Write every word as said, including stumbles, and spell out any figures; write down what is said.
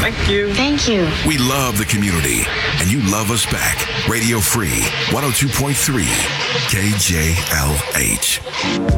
Thank you. Thank you. We love the community, and you love us back. Radio Free, one oh two point three K J L H.